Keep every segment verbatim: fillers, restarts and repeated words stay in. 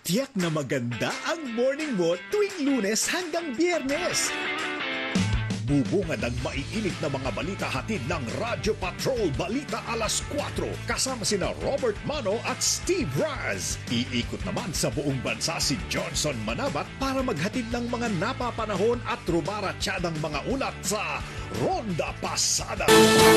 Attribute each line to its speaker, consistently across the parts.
Speaker 1: Tiyak na maganda ang morning mo tuwing Lunes hanggang Biyernes. Bubungad ang maiinit na mga balita hatid ng Radyo Patrol Balita alas kwatro kasama sina Robert Mano at Steve Raz. Iikot naman sa buong bansa si Johnson Manabat para maghatid ng mga napapanahon at rumaratsyadang mga ulat sa Ronda Pasada.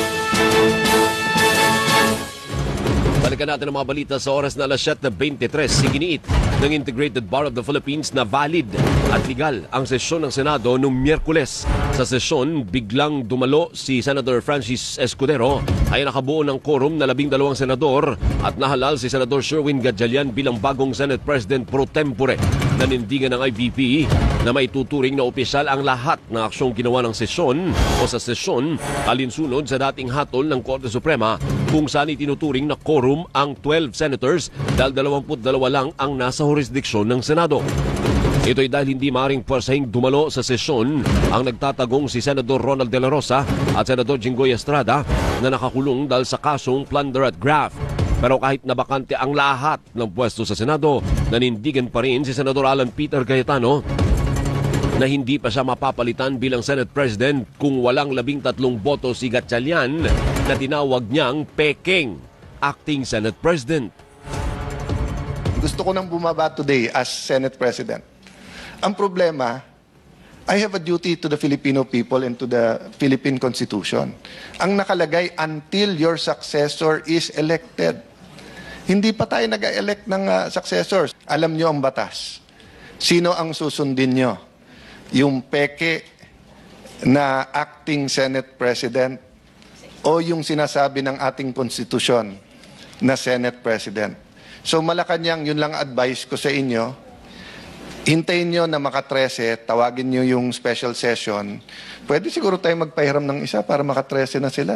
Speaker 2: Balikan natin ang mga balita sa oras na alas siyete twenty-three. Iginiit ng Integrated Bar of the Philippines na valid at legal ang sesyon ng Senado noong Miyerkules. Sa sesyon, biglang dumalo si Senator Francis Escudero ay nakabuo ng quorum na labing dalawang senador at nahalal si Senador Sherwin Gatchalian bilang bagong Senate President pro tempore. Nanindigan ng I B P na may tuturing na opisyal ang lahat ng aksyong ginawa ng sesyon o sa sesyon alinsunod sa dating hatol ng Korte Suprema kung saan itinuturing na quorum ang twelve senators dahil dalawampu't dalawa lang ang nasa jurisdiksyon ng Senado. Ito'y dahil hindi maaaring puwersahing dumalo sa sesyon ang nagtatagong si Senador Ronald De La Rosa at Senador Jinggoy Estrada na nakakulong dahil sa kasong plunder at graft. Pero kahit nabakante ang lahat ng pwesto sa Senado, nanindigan pa rin si Senador Alan Peter Cayetano na hindi pa siya mapapalitan bilang Senate President kung walang labing tatlong boto si Gatchalian na tinawag niyang peking acting Senate President.
Speaker 3: Gusto ko nang bumaba today as Senate President. Ang problema, I have a duty to the Filipino people and to the Philippine Constitution. Ang nakalagay, until your successor is elected. Hindi pa tayo nag-elect ng uh, successors. Alam nyo ang batas. Sino ang susundin nyo? Yung peke na acting Senate President o yung sinasabi ng ating konstitusyon na Senate President? So Malacanang, yun lang advice ko sa inyo. Hintayin nyo na maka thirteen, tawagin nyo yung special session. Pwede siguro tayo magpahiram ng isa para maka thirteen na sila.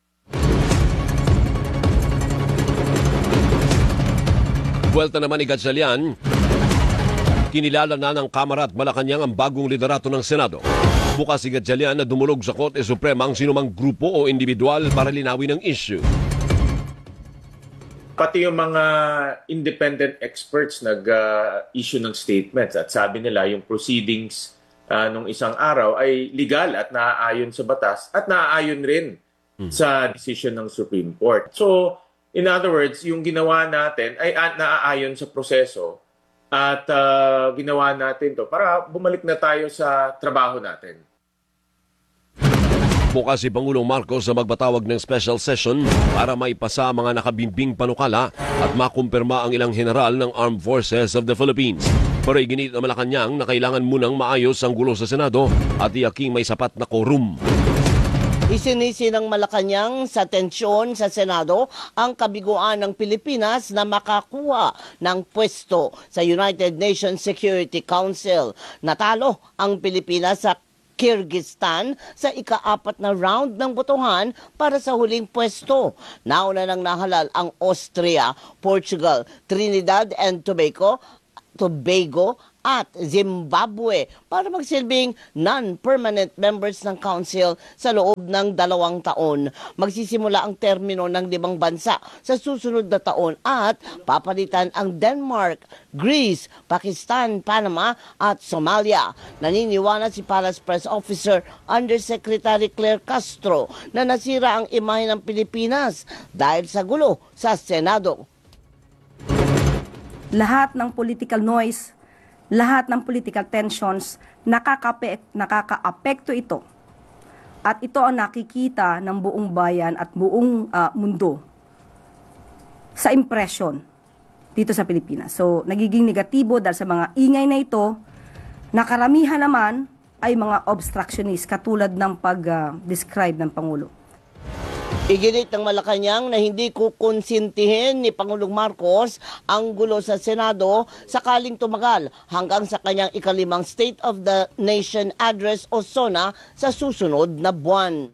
Speaker 2: Buwelta naman ni Gatchalian, kinilala na ng Kamara at Malacanang ang bagong liderato ng Senado. Bukas si Gatchalian na dumulog sa Korte Suprema ang sinumang grupo o individual para linawin ang issue.
Speaker 4: Pati yung mga independent experts nag-issue uh, ng statements at sabi nila yung proceedings uh, nung isang araw ay legal at naaayon sa batas at naaayon rin hmm. sa decision ng Supreme Court. So, in other words, yung ginawa natin ay uh, naaayon sa proseso at uh, ginawa natin to para bumalik na tayo sa trabaho natin.
Speaker 2: Bukas si Pangulong Marcos na magpatawag ng special session para maipasa mga nakabimbing panukala at makumpirma ang ilang general ng Armed Forces of the Philippines. Pero iginit na Malacanang na kailangan munang maayos ang gulo sa Senado at iyaking may sapat na quorum.
Speaker 5: Isinisi ng Malacanang sa tensyon sa Senado ang kabiguan ng Pilipinas na makakuha ng pwesto sa United Nations Security Council. Natalo ang Pilipinas sa Kyrgyzstan sa ika-apat na round ng botohan para sa huling pwesto. Nauna nang nahalal ang Austria, Portugal, Trinidad and Tobago, Tobago at Zimbabwe para magsilbing non-permanent members ng Council sa loob ng dalawang taon. Magsisimula ang termino ng limang bansa sa susunod na taon at papalitan ang Denmark, Greece, Pakistan, Panama at Somalia. Naniniwala si Palace Press Officer Undersecretary Claire Castro na nasira ang imahe ng Pilipinas dahil sa gulo sa Senado.
Speaker 6: Lahat ng political noise, lahat ng political tensions, nakaka-apekto nakaka ito. At ito ang nakikita ng buong bayan at buong uh, mundo sa impression dito sa Pilipinas. So, nagiging negatibo dahil sa mga ingay na ito, na karamihan naman ay mga obstructionist katulad ng pag-describe uh, ng Pangulo.
Speaker 5: Iginit ng Malacanang na hindi kukonsintihin ni Pangulong Marcos ang gulo sa Senado sakaling tumagal hanggang sa kanyang ikalimang State of the Nation Address o SONA sa susunod na buwan.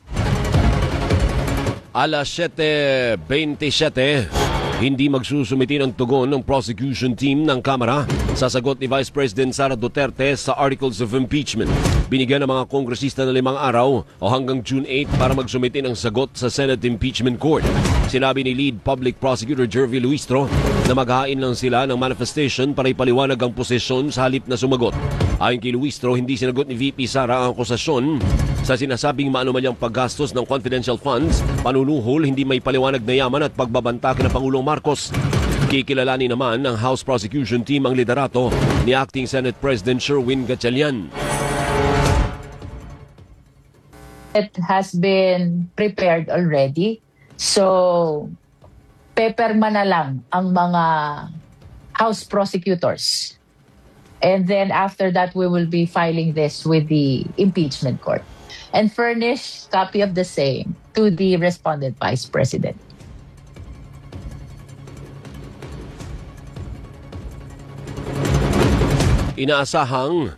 Speaker 2: alas siyete twenty-seven, hindi magsusumiti ng tugon ng prosecution team ng Kamara sa sagot ni Vice President Sara Duterte sa Articles of Impeachment. binigyan ng mga kongresista ng limang araw o hanggang June eighth para magsumite ng sagot sa Senate Impeachment Court. Sinabi ni Lead Public Prosecutor Jervy Luistro na maghain lang sila ng manifestation para ipaliwanag ang posisyon sa halip na sumagot. Ayon kay Luistro, hindi sinagot ni V P Sara ang akusasyon sa sinasabing maanumalyang paggastos ng confidential funds, panunuhol, hindi may paliwanag na yaman at pagbabanta kina Pangulong Marcos. Kikilalanin naman ng House Prosecution Team ang liderato ni Acting Senate President Sherwin Gatchalian.
Speaker 7: It has been prepared already. So, peperma na lang ang mga House prosecutors. And then after that, we will be filing this with the impeachment court and furnish copy of the same to the respondent Vice President.
Speaker 2: Inaasahang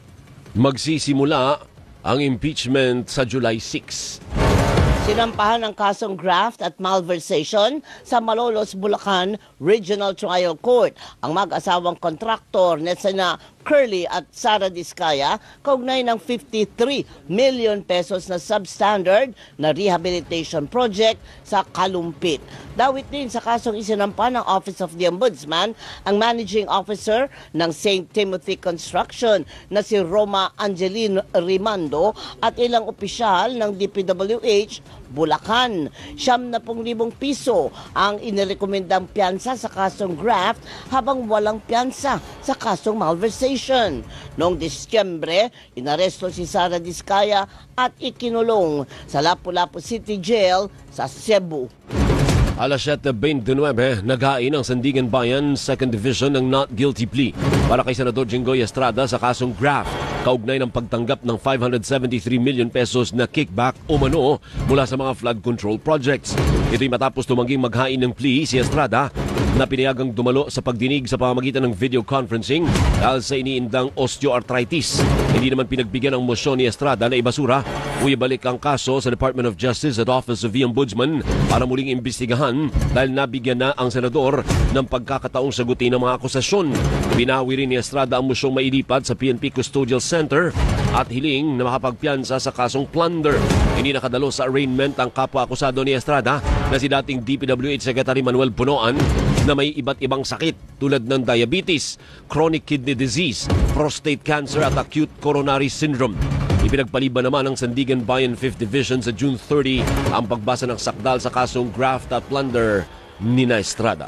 Speaker 2: magsisimula ang impeachment sa July sixth.
Speaker 5: Sinampahan ng kasong graft at malversation sa Malolos, Bulacan Regional Trial Court ang mag-asawang kontraktor na sina Curly at Sara Diskaya kaugnay ng fifty-three million pesos na substandard na rehabilitation project sa Kalumpit. Dawit din sa kasong isinampa ng Office of the Ombudsman ang managing officer ng Saint Timothy Construction na si Roma Angeline Rimando at ilang opisyal ng D P W H Bulacan. Siyam na pong libong piso ang inirekomendang piyansa sa kasong graft habang walang piyansa sa kasong malversation. Noong Disyembre, inaresto si Sara Diskaya at ikinulong sa Lapu-Lapu City Jail sa Cebu.
Speaker 2: Alas siyete twenty-nine, naghain ang Sandigan Bayan second Division ng not guilty plea para kay Senador Jinggoy Estrada sa kasong graft kaugnay ng pagtanggap ng five hundred seventy-three million pesos na kickback o mano mula sa mga flood control projects. Ito'y matapos tumangging maghain ng plea si Estrada na pinayagang dumalo sa pagdinig sa pamamagitan ng video conferencing dahil sa iniindang osteoarthritis. Hindi naman pinagbigyan ang mosyon ni Estrada na ibasura o ibalik ang kaso sa Department of Justice at Office of the Ombudsman para muling imbestigahan dahil nabigyan na ang senador ng pagkakataong sagutin ang mga akusasyon. Binawi rin ni Estrada ang mosyong mailipat sa P N P Custodial Center at hiling na makapagpiyansa sa kasong plunder. Hindi nakadalo sa arraignment ang kapwa-akusado ni Estrada na si dating D P W H Secretary Manuel Punoan na may iba't ibang sakit tulad ng diabetes, chronic kidney disease, prostate cancer at acute coronary syndrome. Ipinagpaliban naman ng Sandigan Bayan fifth Division sa June thirtieth ang pagbasa ng sakdal sa kasong graft at plunder ni Estrada.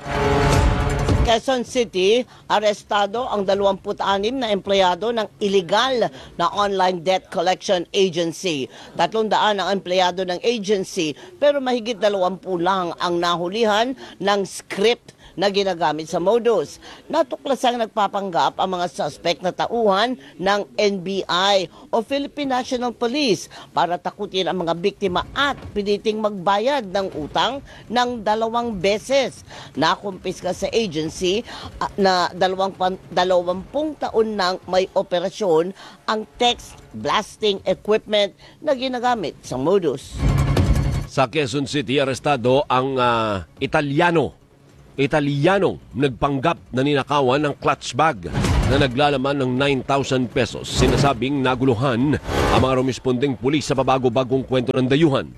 Speaker 5: Quezon City, arestado ang dalawampu't-anim na empleyado ng illegal na online debt collection agency. Tatlong daan ang empleyado ng agency pero mahigit dalawampu lang ang nahulihan ng script na ginagamit sa modus. Natuklasang nagpapanggap ang mga suspect na tauhan ng N B I o Philippine National Police para takutin ang mga biktima at piliting magbayad ng utang ng dalawang beses. Nakumpiska sa agency uh, na dalawang, dalawampung taon nang may operasyon ang text blasting equipment na ginagamit sa modus.
Speaker 2: Sa Quezon City, arestado ang uh, Italiano Italiano nagpanggap na ninakawan ng clutch bag na naglalaman ng nine thousand pesos. Sinasabing naguluhan ang mga rumisponding pulis sa pabago-bagong kwento ng dayuhan.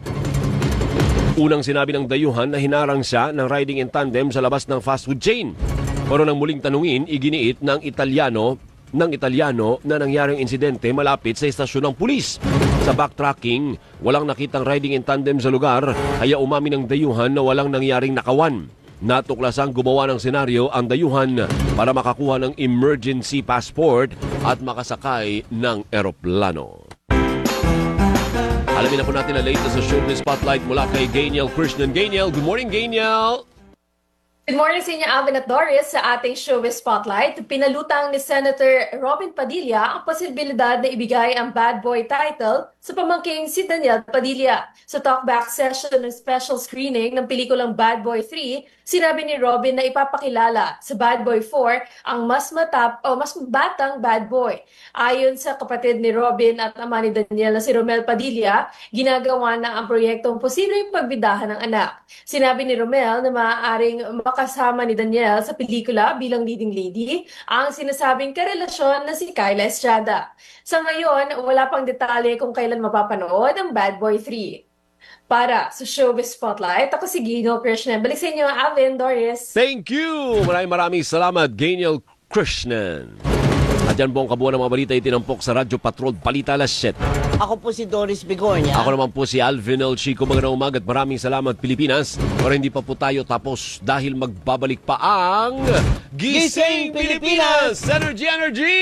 Speaker 2: Unang sinabi ng dayuhan na hinarang siya ng riding in tandem sa labas ng fast food chain. Pero nang muling tanungin, iginiit ng Italiano ng Italiano na nangyaring insidente malapit sa istasyon ng pulis. Sa backtracking, walang nakitang riding in tandem sa lugar, kaya umamin ng dayuhan na walang nangyaring nakawan. Natuklasang gumawa ng senaryo ang dayuhan para makakuha ng emergency passport at makasakay ng eroplano. Alamin na po natin ang latest sa Showbiz Spotlight mula kay Gainiel Krishnan. Gainiel, good morning, Gainiel!
Speaker 8: Good morning sa inyo, Alvin at Doris. Sa ating Showbiz Spotlight, pinalutang ni Senator Robin Padilla ang posibilidad na ibigay ang Bad Boy title sa pamangking si Daniel Padilla. Sa talkback session ng special screening ng pelikulang Bad Boy three Sinabi ni Robin na ipapakilala sa Bad Boy four ang mas matap o mas batang bad boy. Ayon sa kapatid ni Robin at ama ni Daniel na si Romel Padilla, ginagawa na ang proyektong posibleng pagbidahan ng anak. Sinabi ni Romel na maaaring makasama ni Daniel sa pelikula bilang leading lady ang sinasabing karelasyon na si Kyla Estrada. Sa ngayon, wala pang detalye kung kailan mapapanood ang Bad Boy three. Para sa Showbiz Spotlight, ako si Gino Krishnan. Balik sa inyo, Alvin, Doris.
Speaker 2: Thank you! Maraming maraming salamat, Geniel Krishnan. At yan po ang kabuuan ng mga balita itinampok sa Radyo Patrol Balita Alas siyete.
Speaker 5: Ako po si Doris Bigornia.
Speaker 2: Ako naman po si Alvin El Chico. Magandang umaga at maraming salamat, Pilipinas. Pero hindi pa po tayo tapos dahil magbabalik pa ang Gising Pilipinas! Energy, energy!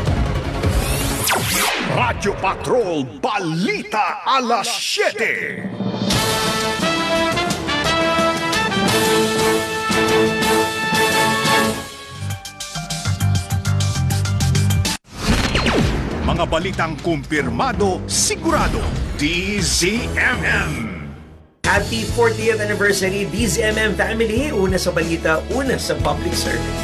Speaker 1: Radyo Patrol Balita Alas siyete. Mga balitang kumpirmado, sigurado, D Z M M.
Speaker 9: Happy fortieth anniversary D Z M M family. Una sa balita, una sa public service.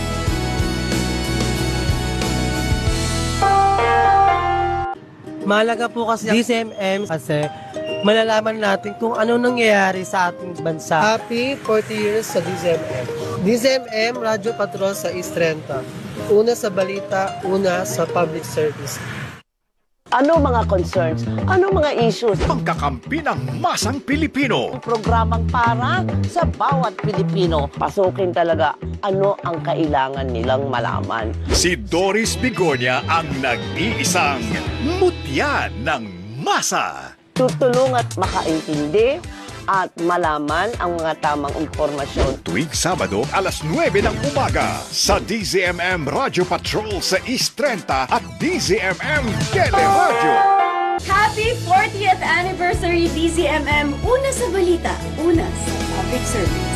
Speaker 10: Mahalaga po kasi D Z M M kasi malalaman natin kung ano nangyayari sa ating bansa. Happy forty years sa D Z M M. D Z M M, Radyo Patrol sa East Trenta. Una sa balita, una sa public service.
Speaker 5: Ano mga concerns? Ano mga issues?
Speaker 1: Pangkakampi ng masang Pilipino.
Speaker 5: Programang para sa bawat Pilipino. Pasukin talaga ano ang kailangan nilang malaman.
Speaker 1: Si Doris Bigornia ang nag-iisang mutya ng masa.
Speaker 5: Tutulong at makaintindi at malaman ang mga tamang impormasyon.
Speaker 1: Tuwing Sabado, alas nuwebe ng umaga sa D Z M M Radyo Patrol sa East Trenta at D Z M M Teleradyo.
Speaker 11: Happy fortieth anniversary D Z M M. Una sa balita, una sa public service.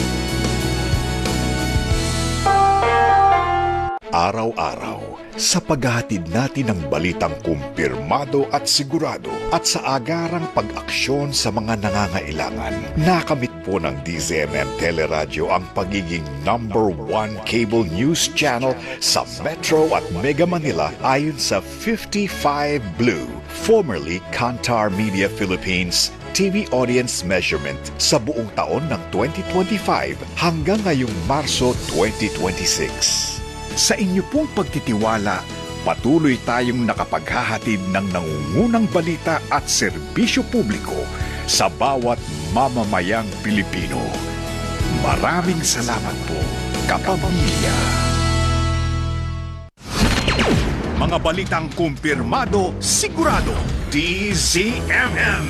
Speaker 1: Araw-araw, sa paghahatid natin ng balitang kumpirmado at sigurado at sa agarang pag-aksyon sa mga nangangailangan, nakamit po ng D Z M M Teleradyo ang pagiging number one cable news channel sa Metro at Mega Manila ayon sa fifty-five Blue, formerly Kantar Media Philippines T V audience measurement sa buong taon ng twenty twenty-five hanggang ngayong Marso twenty twenty-six. Sa inyo pong pagtitiwala, patuloy tayong nakapaghahatid ng nangungunang balita at serbisyo publiko sa bawat mamamayang Pilipino. Maraming salamat po, kapamilya. Mga balitang kumpirmado, sigurado, D Z M M.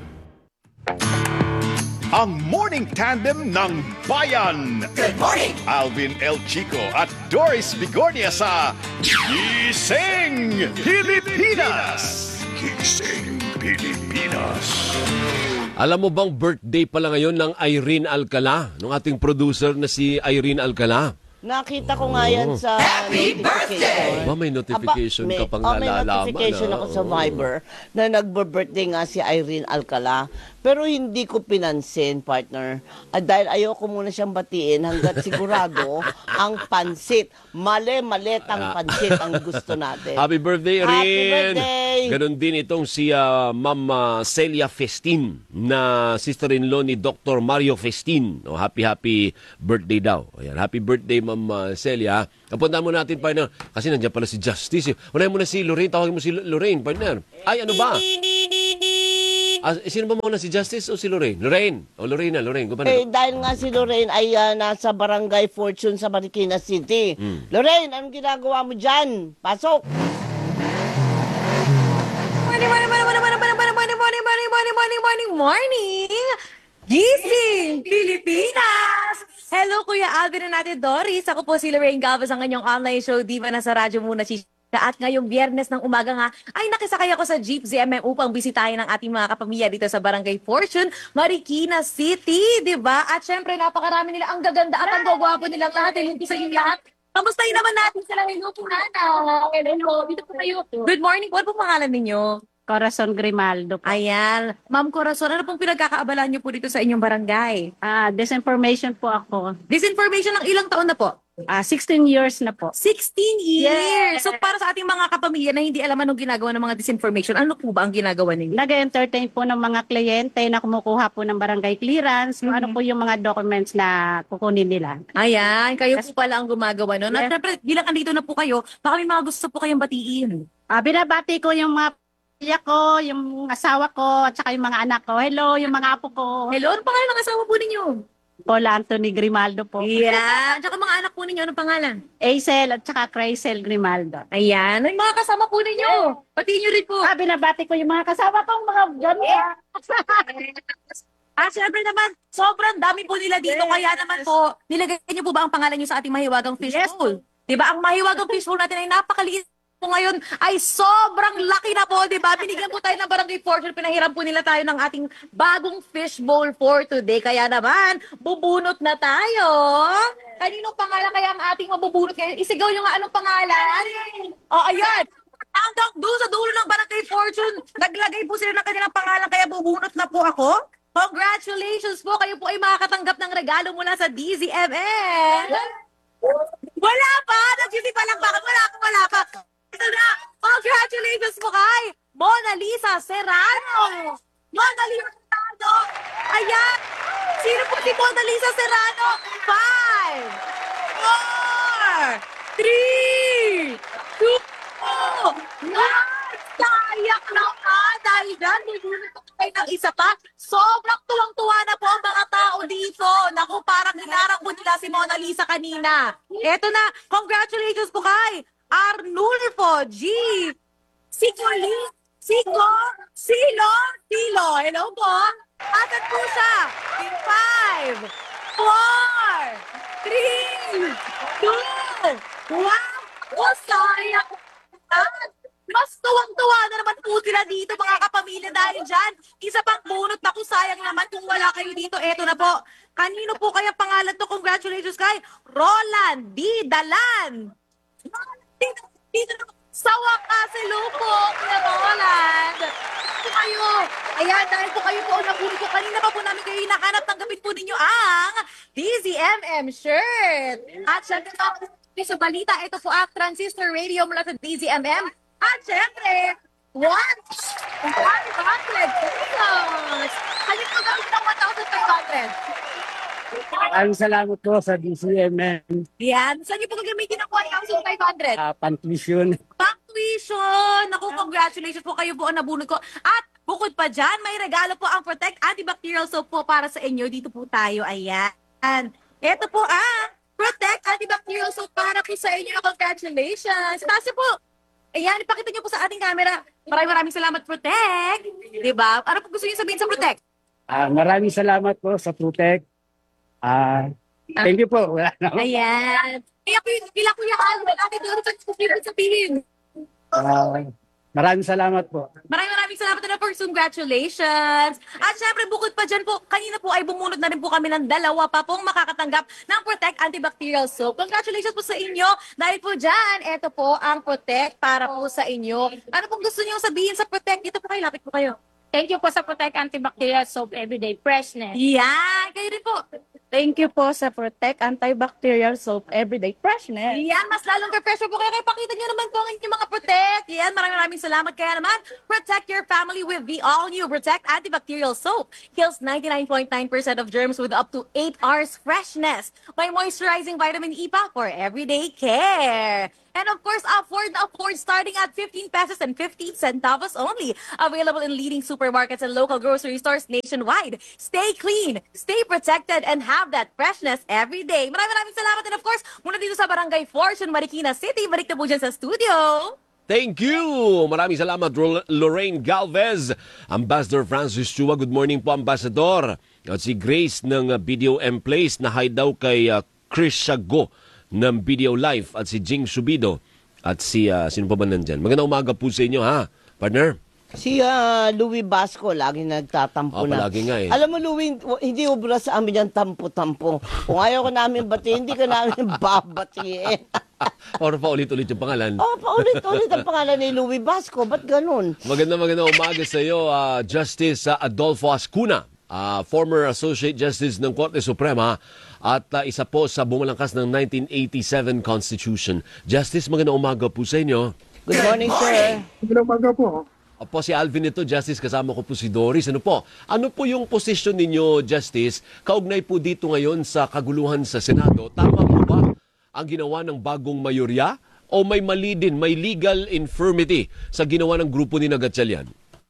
Speaker 1: Ang morning tandem ng bayan.
Speaker 9: Good morning!
Speaker 1: Alvin El Chico at Doris Bigornia sa Gising Pilipinas. Gising Pilipinas.
Speaker 2: Alam mo bang birthday pala ngayon ng Irene Alcala, ng ating producer na si Irene Alcala?
Speaker 5: Nakita ko nga yan sa
Speaker 9: Happy
Speaker 5: notification.
Speaker 2: Ba, may notification
Speaker 5: Aba,
Speaker 2: ka pang
Speaker 5: oh, may
Speaker 2: nalalaman.
Speaker 5: notification
Speaker 2: ah.
Speaker 5: ako sa Viber na nagbe-birthday nga si Irene Alcala. Pero hindi ko pinansin, partner. At dahil ayoko muna siyang batiin hanggat sigurado ang pansit. Mali-maletang pansit ang gusto natin.
Speaker 2: Happy birthday, Irene!
Speaker 5: Happy birthday!
Speaker 2: Ganon din itong si uh, Ma'am uh, Celia Festin na sister-in-law ni Doctor Mario Festin. Oh, happy, happy birthday daw. Ayan, happy birthday, Ma'am uh, Celia. Kapunta mo natin, partner. Kasi nandiyan pala si Justice. Unahin mo na si Lorraine. Tawagin mo si Lorraine, partner. Ay, ano ba? Ah, sino ba muna, si Justice o si Lorraine? Lorraine. O Lorraine na, Lorraine. Kumana?
Speaker 5: Eh, dahil nga si Lorraine ay uh, nasa Barangay Fortune sa Marikina City.
Speaker 2: Hmm.
Speaker 5: Lorraine, anong ginagawa mo dyan? Pasok!
Speaker 11: Morning, morning, morning, morning, morning, morning, morning, morning, morning, morning, morning, morning, morning, morning! Gising Pilipinas! Hello, Kuya Alvin na natin, Doris. Ako po si Lorraine Galvez, ang inyong online show diva na sa radyo muna si at ngayong Biyernes ng umaga nga ay nakisakay ako sa Jeep Z M M upang bisitahin ang ating mga kapamilya dito sa Barangay Fortune, Marikina City, di ba? At syempre napakarami nila, ang gaganda at ang gwapo nilang lahat. Hello sa inyo lahat. Kamustahin naman natin sila. Hello po, Nana. Hello, dito po kayo. Good morning po. Ano po pangalan ninyo?
Speaker 12: Corazon Grimaldo po.
Speaker 11: Ayan. Ma'am Corazon, ano pong pinagkakaabalan niyo po dito sa inyong barangay?
Speaker 12: Ah, disinformation po ako.
Speaker 11: Disinformation ng ilang taon na po?
Speaker 12: Ah, sixteen years na po.
Speaker 11: sixteen years!
Speaker 12: Yes.
Speaker 11: So para sa ating mga kapamilya na hindi alam anong ginagawa ng mga disinformation, ano po ba ang ginagawa ninyo?
Speaker 12: Nag-entertain po ng mga kliyente na kumukuha po ng barangay clearance, kung ano po yung mga documents na kukunin nila.
Speaker 11: Ayan, kayo po pala ang gumagawa nun. At
Speaker 12: Yes.
Speaker 11: syempre, bilang andito na po kayo, baka may mga gusto po kayong batiin.
Speaker 12: Ah, binabati ko yung mga pamilya ko, yung asawa ko, at saka yung mga anak ko. Hello, yung mga apo ko.
Speaker 11: Hello, ano pangalan ng asawa po ninyo?
Speaker 12: Paul Anthony Grimaldo po.
Speaker 11: Ayan. Tsaka mga anak po ninyo, anong pangalan?
Speaker 12: Aisel at saka Craisel Grimaldo.
Speaker 11: Ayan. Ay, mga kasama po ninyo. Batiin nyo rin po.
Speaker 12: Ah, binabati ko yung mga kasama kong mga ganda.
Speaker 11: Ah, syempre naman, sobrang dami po nila dito.
Speaker 12: Yes.
Speaker 11: Kaya naman po, nilagay niyo po ba ang pangalan niyo sa ating mahiwagang fishbowl? Diba? Ang mahiwagang fishbowl natin ay napakaliit po ngayon ay sobrang laki na po, di ba? Binigyan po tayo ng Barangay Fortune, pinahiram po nila tayo ng ating bagong fishbowl for today. Kaya naman, bubunot na tayo. Kaninong pangalan kaya ang ating mabubunot ngayon? Isigaw nyo nga anong pangalan? O, oh, ayan. Hanggang doon sa dulo ng Barangay Fortune, naglagay po sila ng kanilang pangalan, kaya bubunot na po ako. Congratulations po! Kayo po ay makakatanggap ng regalo mula sa D Z M M. Wala pa! Nag-G C pa lang bakit? Wala pa, wala pa. Ito na! Congratulations po kay Mona Lisa Serrano! Mona Lisa Serrano! Ayan! Sino po si Mona Lisa Serrano? Five! Four! Three! Two! One! Tayak na ka! Dahil dyan, bubunot ko kayo ng isa pa. Sobrang tuwang-tuwa na po ang mga tao dito. Naku, parang hinarang po nila si Mona Lisa kanina. Eto na, congratulations po kay Arnulfo G. Sikoli, Siko, Silo, Silo. Hello po. Atat po siya. In five, four, three, two, one. O, sayang. Mas tuwang-tuwa na naman po sila dito, mga kapamilya, dahil dyan. Isa pang bunot na kung sayang naman kung wala kayo dito. Eto na po. Kanino po kaya pangalan to? Congratulations kay Roland D. Dalan. Dito, dito na po. Sa wakas, hello po, Kuya Roland. Ito kayo. Ayan, dahil po kayo po ang nabunot ko. Kanina pa po namin kayo hinahanap. Tanggapin po ninyo ang D Z M M shirt. At syempre po, sa balita, ito po ang Transistor Radio mula sa D Z M M. At syempre, one hundred pesos! Halip ko gawin ng one thousand five hundred.
Speaker 10: Maraming salamat po sa D C M M.
Speaker 11: Yan. Saan niyo po gagamitin ng one thousand five hundred?
Speaker 10: Uh, Pantuition.
Speaker 11: Pang-tuition! Naku, congratulations po, kayo po ang nabunod ko. At bukod pa dyan, may regalo po ang Protect Antibacterial Soap po para sa inyo. Dito po tayo. Ayan. Ito po ang Protect Antibacterial Soap para po sa inyo. Congratulations! Kasi po, ayan, ipakita niyo po sa ating camera. Maraming maraming salamat, Protect. Diba? Ano po gusto niyo sabihin sa Protect?
Speaker 10: Uh, maraming salamat po sa Protect. Ah, uh, thank you po. Wala na.
Speaker 11: Ayan. Kaya po yung kila Kuya Alvin, ate doon sa sabihin.
Speaker 10: Uh, maraming salamat po.
Speaker 11: Maraming maraming salamat na po. Congratulations. At syempre, bukod pa dyan po, kanina po ay bumunot na rin po kami ng dalawa pa pong makakatanggap ng Protect Antibacterial Soap. Congratulations po sa inyo. Dahil po dyan, eto po ang Protect para po sa inyo. Ano pong gusto niyo sabihin sa Protect? Dito po kayo, lapit po kayo.
Speaker 12: Thank you po sa Protect Antibacterial Soap Everyday Freshness.
Speaker 11: Yan, kayo rin po.
Speaker 12: Thank you po sa Protect Antibacterial Soap Everyday Freshness.
Speaker 11: Yan, mas lalong ka-pressure po. Kaya kayo pakita nyo naman po ang inyong mga Protect. Yan, maraming maraming salamat. Kaya naman, protect your family with the all-new Protect Antibacterial Soap. Kills ninety-nine point nine percent of germs with up to eight hours freshness. May moisturizing vitamin E pa for everyday care. And of course, afford na afford starting at fifteen pesos and fifteen centavos only. Available in leading supermarkets and local grocery stores nationwide. Stay clean, stay protected, and have that freshness every day. Maraming maraming salamat. And of course, muna dito sa Barangay Fortune, Marikina City. Balik na po dyan sa studio.
Speaker 2: Thank you! Maraming salamat, Lorraine Galvez. Ambassador Francis Chua, good morning po, Ambassador. At si Grace ng B D O M Place na hi daw kay uh, Chris Shago ng Video Life at si Jing Subido at si, uh, sino pa ba nandyan? Magandang umaga po sa inyo, ha, partner?
Speaker 5: Si uh, Louie Basco, lagi nagtatampo
Speaker 2: oh,
Speaker 5: na.
Speaker 2: Palagi nga eh.
Speaker 5: Alam mo, Louie, hindi ubra sa amin yung tampo-tampo. Kung ayaw ko namin batiin, hindi ka namin babatiin.
Speaker 2: Or paulit-ulit yung pangalan.
Speaker 5: Oh, paulit-ulit ang pangalan ni Louie Basco. Ba't ganun?
Speaker 2: Maganda maganda umaga sa iyo, uh, Justice uh, Adolfo Ascuna, uh, former Associate Justice ng Korte Suprema at uh, isa po sa bumulangkas ng nineteen eighty-seven Constitution. Justice, maganda umaga po sa inyo.
Speaker 5: Good morning, sir.
Speaker 13: Good umaga po.
Speaker 2: Opo, si Alvin ito, Justice, kasama ko po si Doris. Ano po? Ano po yung posisyon ninyo, Justice, kaugnay po dito ngayon sa kaguluhan sa Senado? Tama po ba ang ginawa ng bagong mayorya o may mali din, may legal infirmity sa ginawa ng grupo ni Gatchalian?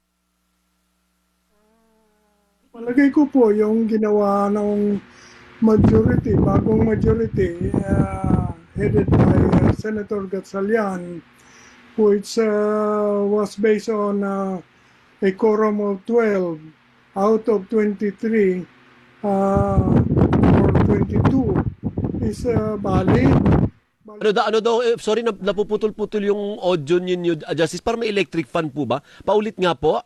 Speaker 13: Palagay ko po yung ginawa ng majority, bagong majority, uh, headed by uh, Senator Gatchalian, which uh, was based on uh, a quorum of twelve out of twenty-three uh, or twenty-two is uh, valid.
Speaker 2: Ano, da, ano daw, eh, sorry, nap- napuputol-putol yung audio ninyo, uh, Justice, para may electric fan po ba? Paulit nga po.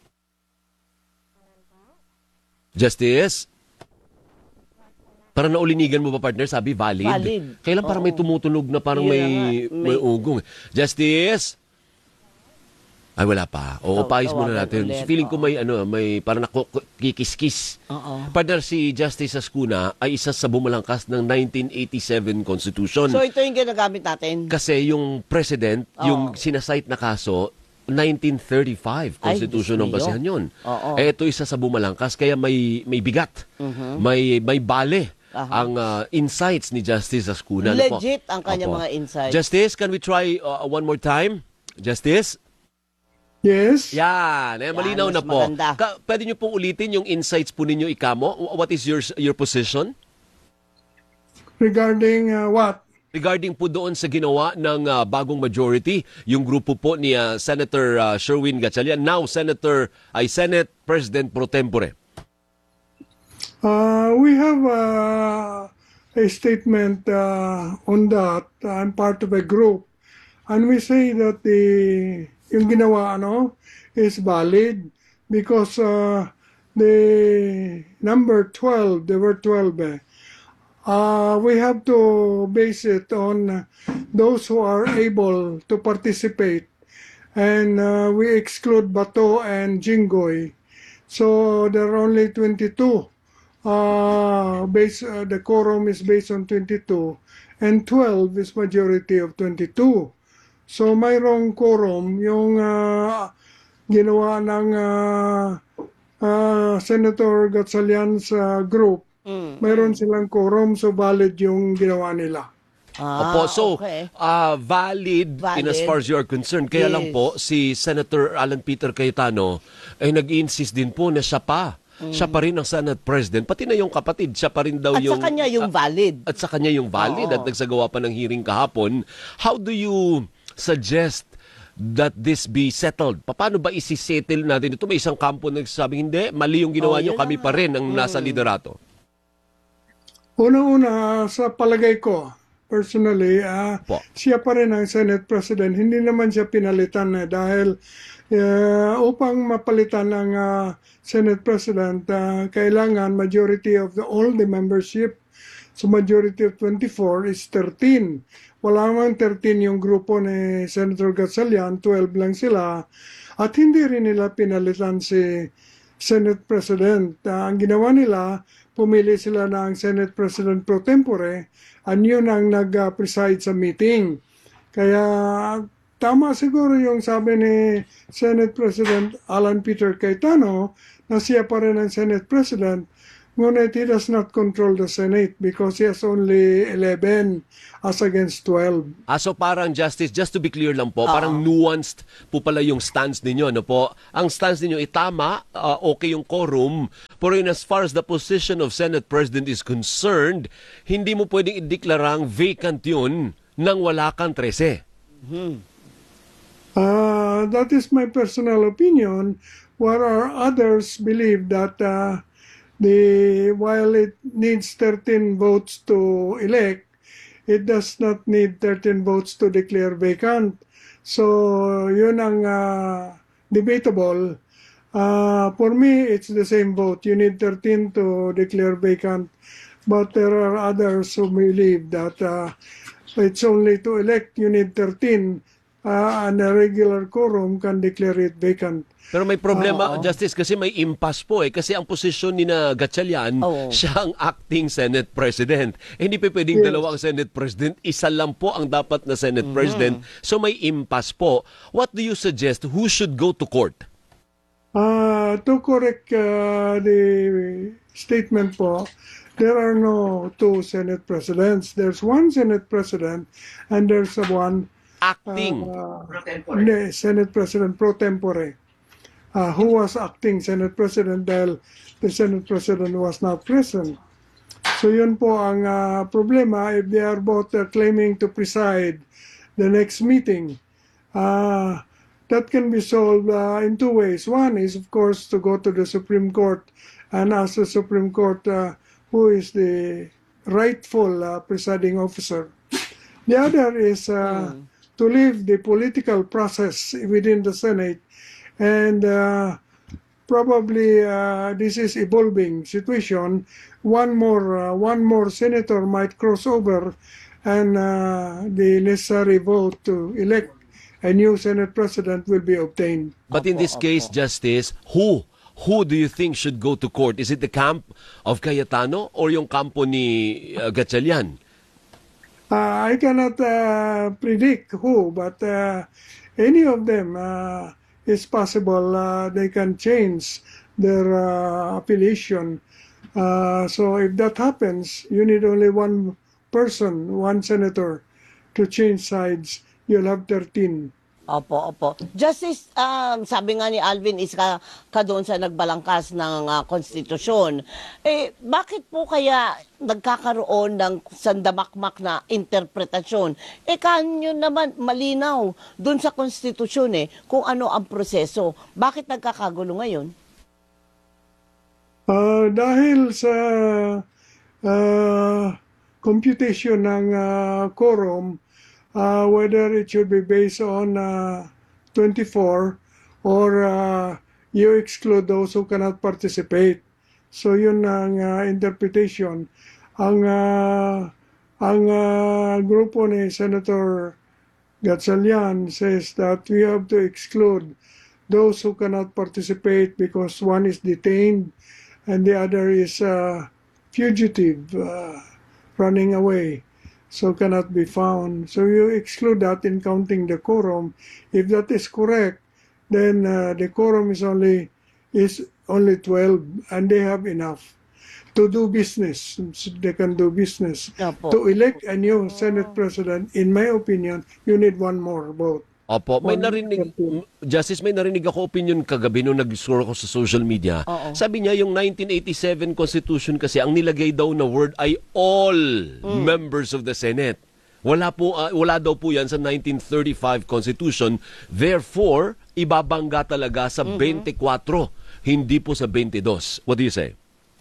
Speaker 2: Justice? Para naulinigan mo ba, partner? Sabi, valid.
Speaker 5: Valid.
Speaker 2: Kailan parang may tumutunog na parang
Speaker 5: Yun
Speaker 2: may,
Speaker 5: na nga,
Speaker 2: may...
Speaker 5: may-
Speaker 2: ugong. Justice? Ay, wala pa. O,
Speaker 5: Taw-
Speaker 2: paayos muna
Speaker 5: tawagan
Speaker 2: natin.
Speaker 5: ulit,
Speaker 2: Feeling ko
Speaker 5: oo.
Speaker 2: may, ano, may parang nakikis-kis.
Speaker 5: Oo.
Speaker 2: Partner, si Justice Ascuna ay isa sa bumulangkas ng nineteen eighty-seven Constitution.
Speaker 5: So, ito yung ginagamit natin.
Speaker 2: Kasi yung president,
Speaker 5: Oo.
Speaker 2: yung sinasite na kaso, nineteen thirty-five
Speaker 5: Ay,
Speaker 2: Constitution
Speaker 5: Diyos
Speaker 2: ng
Speaker 5: mio.
Speaker 2: basihan yun.
Speaker 5: Oo.
Speaker 2: Eh, ito isa sa bumalangkas, kaya may may bigat,
Speaker 5: Mhm.
Speaker 2: may may bale
Speaker 5: Aha.
Speaker 2: ang uh, insights ni Justice Ascuna. Ano po?
Speaker 5: Legit ang kanyang
Speaker 2: Opo.
Speaker 5: mga insights.
Speaker 2: Justice, can we try uh, one more time? Justice?
Speaker 13: Yes.
Speaker 2: Yan, eh, malinaw
Speaker 5: mas
Speaker 2: na po.
Speaker 5: maganda.
Speaker 2: Ka- pwede niyo pong ulitin yung insights po ninyo, ikamo? What is your your position?
Speaker 13: Regarding uh, what?
Speaker 2: Regarding po doon sa ginawa ng uh, bagong majority, yung grupo po ni uh, Senator uh, Sherwin Gatchalian, now Senator, ay Senate President Pro Tempore.
Speaker 13: Uh, we have uh, a statement uh, on that. I'm part of a group. And we say that the yung ginawa ano is valid because uh, the number twelve, there were twelve eh. Uh, we have to base it on those who are able to participate. And uh, we exclude Bato and Jinggoy. So there are only twenty-two. Uh, base, uh, the quorum is based on twenty-two. And twelve is majority of twenty-two. So mayroong quorum yung uh, ginawa ng uh, uh, Senator Gatchalian's uh, group.
Speaker 5: Mm.
Speaker 13: Mayroon silang quorum, so valid yung ginawa nila.
Speaker 5: Ah,
Speaker 2: Opo, so
Speaker 5: okay.
Speaker 2: uh, valid, in as
Speaker 5: Valid.
Speaker 2: far as you are concerned. Kaya
Speaker 5: Yes.
Speaker 2: lang po, si Senator Alan Peter Cayetano ay nag-insist din po na siya pa. Siya pa rin ang Senate President. Pati na yung kapatid, siya pa rin daw
Speaker 5: At
Speaker 2: yung...
Speaker 5: sa kanya yung
Speaker 2: ah,
Speaker 5: valid.
Speaker 2: at sa kanya yung valid
Speaker 5: Oo.
Speaker 2: at nagsagawa pa ng hearing kahapon. How do you suggest that this be settled? Paano ba isi-settle natin ito? May isang kampo na nagsasabi, hindi, mali yung ginawa
Speaker 5: Oh,
Speaker 2: nyo,
Speaker 5: yun
Speaker 2: kami
Speaker 5: na
Speaker 2: pa
Speaker 5: nga.
Speaker 2: rin ang nasa
Speaker 5: Mm.
Speaker 2: liderato.
Speaker 13: Unang-una, sa palagay ko, personally, ah,
Speaker 2: Po.
Speaker 13: siya pa rin ang Senate President. Hindi naman siya pinalitan eh, dahil ah, upang mapalitan ng ah, Senate President, ah, kailangan majority of the, all the membership. So majority of twenty-four is thirteen. Wala naman thirteen yung grupo ni Senator Gatchalian, twelve lang sila. At hindi rin nila pinalitan si Senate President. Ah, ang ginawa nila, pumili sila ng Senate President Pro Tempore, at yun ang nag-preside sa meeting. Kaya tama siguro yung sabi ni Senate President Alan Peter Cayetano na siya pa rin ang Senate President, ngunit he does not control the Senate because he has only eleven as against twelve.
Speaker 2: Ah, so parang Justice, just to be clear lang po,
Speaker 5: Oo.
Speaker 2: parang nuanced po pala yung stance ninyo, no po? Ang stance ninyo, itama, ah, okay yung quorum, pero in as far as the position of Senate President is concerned, hindi mo pwedeng ideklarang vacant yun nang wala kang trese.
Speaker 13: Uh, that is my personal opinion, where our others believe that uh, the while it needs thirteen votes to elect, it does not need thirteen votes to declare vacant. So yun ang uh, debatable. Uh, for me, it's the same vote. You need thirteen to declare vacant. but there are others who believe that uh, it's only to elect you need thirteen uh, and a regular quorum can declare it vacant.
Speaker 2: Pero may problema,
Speaker 13: Oo.
Speaker 2: Justice, kasi may impasse po eh. Kasi ang posisyon ni na Gatchalian,
Speaker 5: Oo.
Speaker 2: siya ang acting Senate President. Eh, hindi pa pwedeng
Speaker 13: Yes.
Speaker 2: dalawa ang Senate President. Isa lang po ang dapat na Senate President. So may impasse po. What do you suggest? Who should go to court?
Speaker 13: Uh, to correct uh, the statement po, there are no two Senate Presidents. There's one Senate President and there's a one
Speaker 2: Acting.
Speaker 13: uh, hindi, Senate President pro tempore. Uh, who was acting Senate President dahil the Senate President was not present. So yun po ang uh, problema if they are both uh, claiming to preside the next meeting. Uh, that can be solved uh, in two ways. One is of course to go to the Supreme Court and ask the Supreme Court uh, who is the rightful uh, presiding officer. The other is uh, mm. to leave the political process within the Senate. And uh, probably uh, this is evolving situation. One more, uh, one more senator might cross over, and uh, the necessary vote to elect a new Senate President will be obtained.
Speaker 2: But in this case, Justice, who? Who do you think should go to court? Is it the camp of Cayetano or yung kampo ni uh, Gatchalian?
Speaker 13: Uh, I cannot uh, predict who, but uh, any of them. Uh, It's possible uh, they can change their uh, affiliation. Uh, so if that happens, you need only one person, one senator, to change sides. You'll have thirteen.
Speaker 5: Opo, opo. Justice, um, sabi nga ni Alvin, is ka, ka doon sa nagbalangkas ng uh, konstitusyon. Eh, bakit po kaya nagkakaroon ng sandamakmak na interpretasyon? Eh, kanyo naman malinaw doon sa konstitusyon eh, kung ano ang proseso. Bakit nagkakagulo ngayon?
Speaker 13: Uh, dahil sa uh, computation ng uh, quorum, Uh, whether it should be based on uh, twenty-four or uh, you exclude those who cannot participate. So yun ang uh, interpretation. Ang uh, ang uh, grupo ni Senator Gatchalian says that we have to exclude those who cannot participate because one is detained and the other is uh, fugitive, uh, running away. So cannot be found. So you exclude that in counting the quorum. If that is correct, then uh, the quorum is only is only twelve, and they have enough to do business. They can do business.
Speaker 5: Opo.
Speaker 13: To elect a new Senate President, in my opinion, you need one more vote.
Speaker 2: Opo, may narinig, Justice, may narinig ako opinion kagabi nung nag-scroll ako sa social media.
Speaker 5: Oo.
Speaker 2: Sabi niya, yung nineteen eighty-seven Constitution kasi, ang nilagay daw na word ay all
Speaker 5: Mm.
Speaker 2: members of the Senate. Wala po, uh, wala daw po yan sa nineteen thirty-five Constitution. Therefore, ibabangga talaga sa
Speaker 5: Mm-hmm.
Speaker 2: twenty-four, hindi po sa twenty-two. What do you say?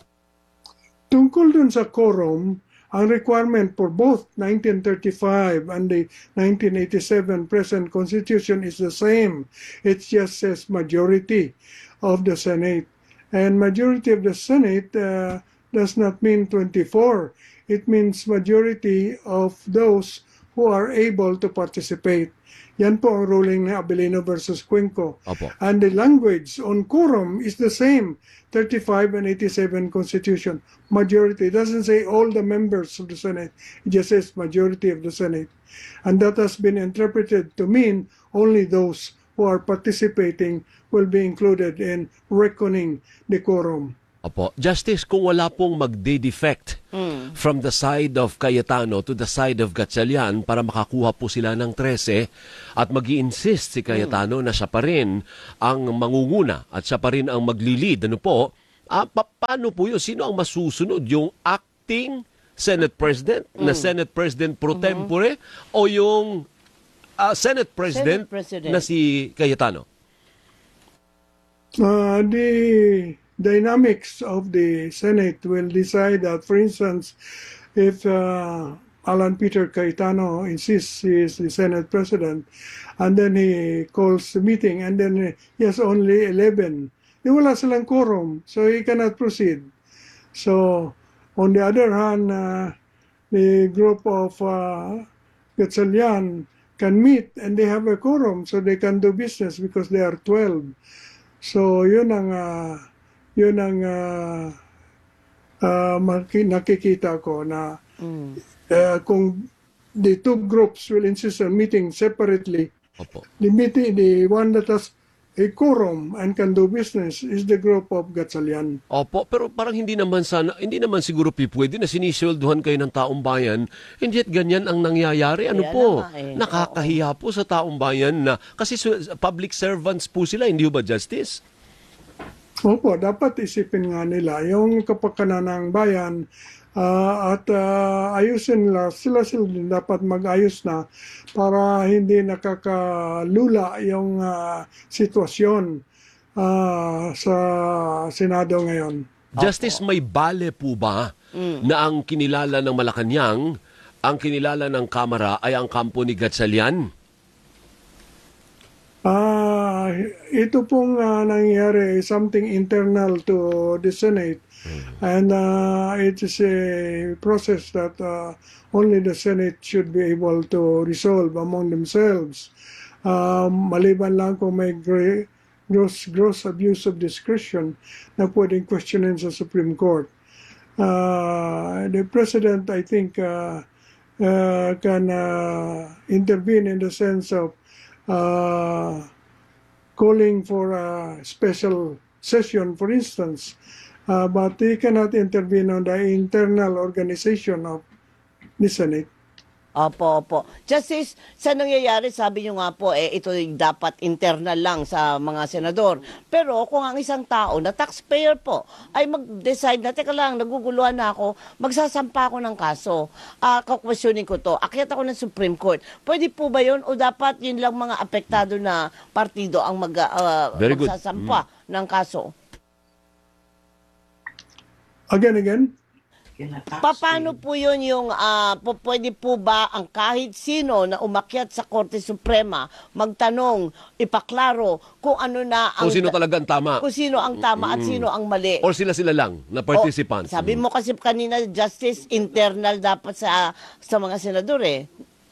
Speaker 13: Tungkol dun sa quorum, ang requirement for both nineteen thirty-five and the nineteen eighty-seven present Constitution is the same. It just says majority of the Senate. And majority of the Senate uh, does not mean twenty-four. It means majority of those who are able to participate. Yan po ang ruling ni Abilino versus Cuenco.
Speaker 2: Opo.
Speaker 13: And the language on quorum is the same, thirty-five and eighty-seven Constitution. Majority. It doesn't say all the members of the Senate. It just says majority of the Senate. And that has been interpreted to mean only those who are participating will be included in reckoning the quorum.
Speaker 2: Opo. Justice, kung wala pong magde-defect
Speaker 5: Mm.
Speaker 2: from the side of Cayetano to the side of Gatchalian para makakuha po sila ng thirteen at mag-i-insist si Cayetano na siya pa rin ang mangunguna at siya pa rin ang magli-lead. Ano po? Ah, pa- paano po yun? Sino ang masusunod? Yung acting Senate President na Senate President pro tempore o yung ah, Senate President,
Speaker 5: Senate President.
Speaker 2: na si Cayetano?
Speaker 13: Uh, the dynamics of the Senate will decide that, for instance, if uh, Alan Peter Cayetano insists he is the Senate President, and then he calls the meeting, and then he has only eleven, di wala silang quorum, so he cannot proceed. So, On the other hand, uh, the group of uh, Gatchalian can meet and they have a quorum so they can do business because they are twelve. So yun ang uh, yun ang uh, uh, nakikita ko na mm. uh, kung the two groups will insist on meeting separately, Opo. the meeting the one that has a quorum and can do business is the group of Gatchalian.
Speaker 2: Opo, pero parang hindi naman sana, hindi naman siguro pwede na sinisweldohan kayo ng taong bayan, and yet ganyan ang nangyayari. Ano
Speaker 5: Kaya
Speaker 2: po?
Speaker 5: naman, eh.
Speaker 2: Nakakahiya po sa taong bayan na, kasi public servants po sila, hindi ba, Justice?
Speaker 13: Opo, dapat isipin nga nila yung kapakanan ng bayan uh, at uh, ayusin nila, sila sila din dapat mag-ayos na para hindi nakakalula yung uh, sitwasyon uh, sa Senado ngayon.
Speaker 2: Justice, may bale po ba mm. na ang kinilala ng Malacanang, ang kinilala ng Kamara ay ang kampo ni Gatchalian?
Speaker 13: Ah, uh, ito pong uh, nangyari something internal to the Senate, mm. and uh, it is a process that uh, only the Senate should be able to resolve among themselves. Um, maliban lang kung may gross gross abuse of discretion na pwedeng questionin sa Supreme Court. Uh, the President, I think, uh, uh, can uh, intervene in the sense of Uh, calling for a special session, for instance, uh, but he cannot intervene on the internal organization of the Senate.
Speaker 5: Opo, opo. Justice, sa nangyayari, sabi nyo nga po, eh, ito yung dapat internal lang sa mga senador. Pero kung ang isang tao na taxpayer po ay mag-decide na, teka lang, naguguluhan na ako, magsasampa ako ng kaso. Uh, kakwestiyonin ko to, akyat ako ng Supreme Court. Pwede po ba yun? O dapat yun lang mga apektado na partido ang mag, uh, magsasampa mm. ng kaso?
Speaker 13: Again, again?
Speaker 5: Paano po yun yung, uh, pwede po ba ang kahit sino na umakyat sa Korte Suprema magtanong, ipaklaro kung ano na ang...
Speaker 2: Kung sino talaga ang tama.
Speaker 5: Kung sino ang tama at sino ang mali.
Speaker 2: Or sila-sila lang na participants.
Speaker 5: O, sabi mo kasi kanina, justice internal dapat sa sa mga senador eh.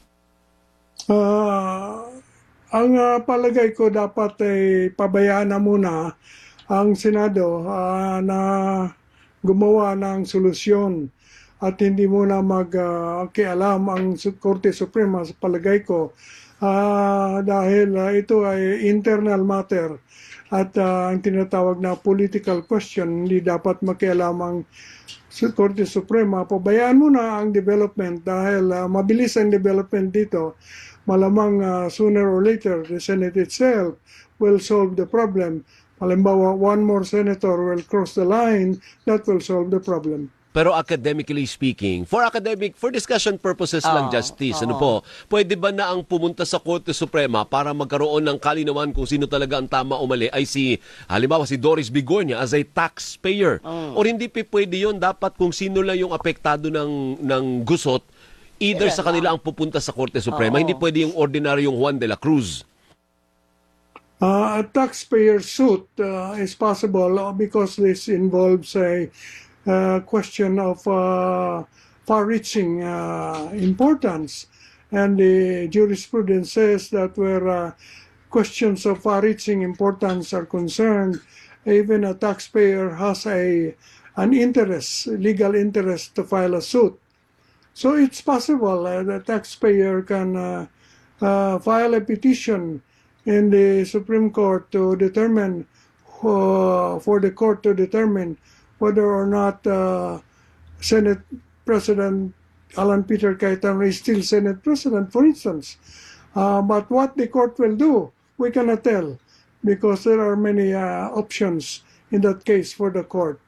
Speaker 13: Uh, ang uh, palagay ko dapat ay pabayaan na muna ang Senado uh, na gumawa ng solusyon at hindi muna mag-kialam uh, ang Korte Suprema sa palagay ko uh, dahil uh, ito ay internal matter at uh, ang tinatawag na political question, hindi dapat makialam ang Korte Suprema. Pabayaan muna ang development dahil uh, mabilis ang development dito. Malamang uh, sooner or later the Senate itself will solve the problem. Halimbawa, one more senator will cross the line, that will solve the problem.
Speaker 2: Pero academically speaking, for academic, for discussion purposes oh, lang, Justice, oh. ano po, pwede ba na ang pumunta sa Korte Suprema para magkaroon ng kalinawan kung sino talaga ang tama o mali ay si, halimbawa, si Doris Bigornia as a taxpayer? Oh. O hindi pa pwede yun, dapat kung sino lang yung apektado ng, ng gusot, either yeah, sa kanila ang pupunta sa Korte Suprema, oh. hindi pwede yung ordinaryong Juan de la Cruz.
Speaker 13: Uh, a taxpayer suit uh, is possible because this involves a uh, question of uh, far-reaching uh, importance. And the jurisprudence says that where uh, questions of far-reaching importance are concerned, even a taxpayer has a an interest, legal interest to file a suit. So it's possible uh, the taxpayer can uh, uh, file a petition in the Supreme Court to determine, uh, for the court to determine whether or not uh, Senate President Alan Peter Cayetano is still Senate President, for instance. Uh, but what the court will do, we cannot tell, because there are many uh, options in that case for the court.